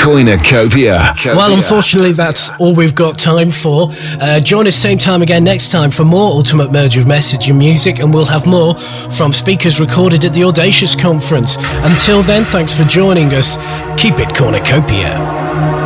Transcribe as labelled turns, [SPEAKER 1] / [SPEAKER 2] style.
[SPEAKER 1] Koinotopia.
[SPEAKER 2] Well, unfortunately, that's all we've got time for. Join us same time again next time for more Ultimate Merger of Message and Music, and we'll have more from speakers recorded at the Audacious Conference. Until then, thanks for joining us. Keep it Cornucopia.